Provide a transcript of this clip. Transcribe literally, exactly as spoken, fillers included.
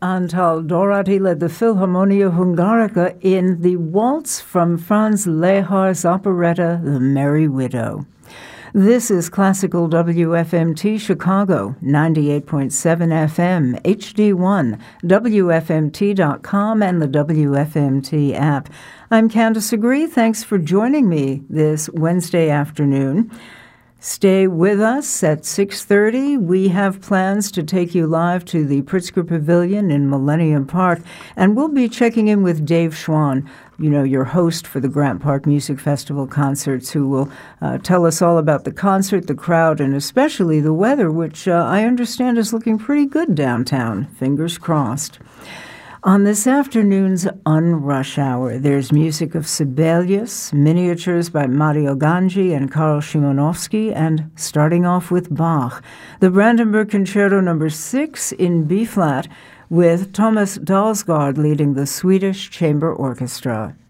Antal Dorati led the Philharmonia Hungarica in the waltz from Franz Lehar's operetta The Merry Widow. This is Classical W F M T Chicago, ninety-eight point seven F M, H D one, W F M T dot com, and the W F M T app. I'm Candace Agree. Thanks for joining me this Wednesday afternoon. Stay with us at six thirty. We have plans to take you live to the Pritzker Pavilion in Millennium Park, and we'll be checking in with Dave Schwann, you know, your host for the Grant Park Music Festival concerts, who will uh, tell us all about the concert, the crowd, and especially the weather, which uh, I understand is looking pretty good downtown. Fingers crossed. On this afternoon's Unrush Hour, there's music of Sibelius, miniatures by Mario Ganji and Karl Szymanowski, and starting off with Bach, the Brandenburg Concerto number six in B-flat, with Thomas Dalsgaard leading the Swedish Chamber Orchestra.